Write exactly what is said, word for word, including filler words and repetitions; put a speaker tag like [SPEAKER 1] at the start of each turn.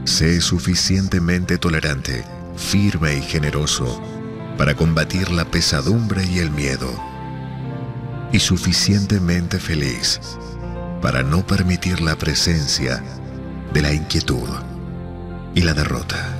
[SPEAKER 1] Sé suficientemente tolerante, firme y generoso para combatir la pesadumbre y el miedo, y suficientemente feliz para no permitir la presencia de la inquietud y la derrota.